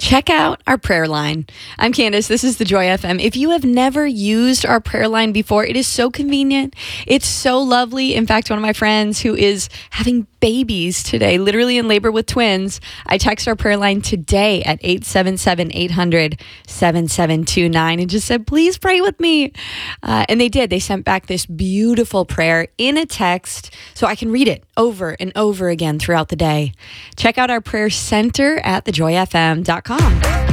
check out our prayer line. I'm Candace. This is the Joy FM. If you have never used our prayer line before, it is so convenient. It's so lovely. In fact, one of my friends who is having babies today, literally in labor with twins, I text our prayer line today at 877-800-7729 and just said, please pray with me. And they did. They sent back this beautiful prayer in a text so I can read it over and over again throughout the day. Check out our prayer center at thejoyfm.com.